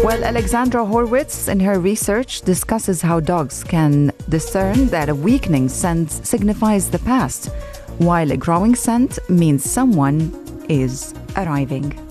Well, Alexandra Horwitz, in her research, discusses how dogs can discern that a weakening scent signifies the past, while a growing scent means someone is arriving.